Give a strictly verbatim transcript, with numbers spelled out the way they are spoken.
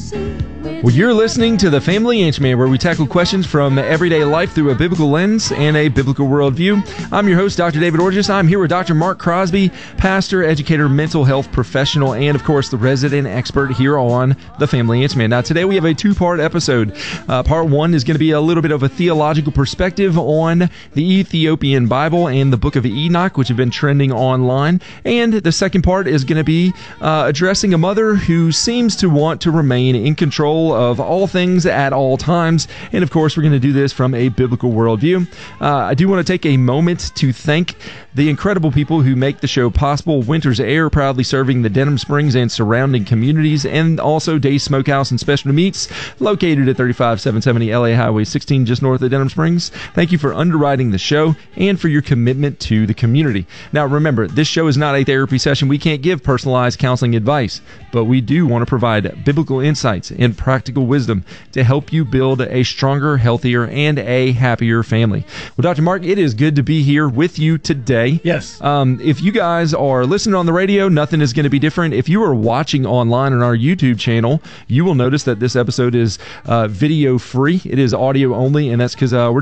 Well, you're listening to The Family Inchman, where we tackle questions from everyday life through a biblical lens and a biblical worldview. I'm your host, Doctor David Orgis. I'm here with Doctor Mark Crosby, pastor, educator, mental health professional, and, of course, the resident expert here on The Family Inchman. Now, today we have a two-part episode. Uh, part one is going to be a little bit of a theological perspective on the Ethiopian Bible and the Book of Enoch, which have been trending online. And the second part is going to be uh, addressing a mother who seems to want to remain in control of all things at all times. And of course, we're going to do this from a biblical worldview. Uh, I do want to take a moment to thank the incredible people who make the show possible. Winter's Air, proudly serving the Denham Springs and surrounding communities, and also Days Smokehouse and Specialty Meats, located at thirty-five seven seventy L A Highway sixteen, just north of Denham Springs. Thank you for underwriting the show and for your commitment to the community. Now, remember, this show is not a therapy session. We can't give personalized counseling advice, but we do want to provide biblical insights and practical wisdom to help you build a stronger, healthier, and a happier family. Well, Doctor Mark, it is good to be here with you today. Yes. Um, if you guys are listening on the radio, nothing is going to be different. If you are watching online on our YouTube channel, you will notice that this episode is uh, video free. It is audio only, and that's because uh, we're